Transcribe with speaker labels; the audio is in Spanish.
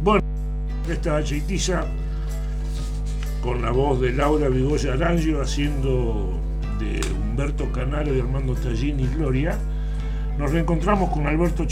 Speaker 1: Bueno, esta Cheitiza con la voz de Laura Vigoya Arangio haciendo de Humberto Canaro y Armando Tallini Gloria. Nos reencontramos con Alberto